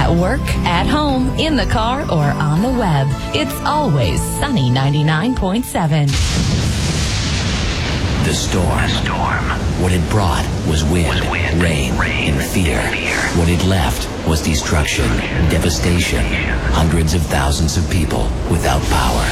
At work, at home, in the car, or on the web, it's always Sunny 99.7. The storm. What it brought was wind, rain, and fear. What it left was destruction, devastation, hundreds of thousands of people without power.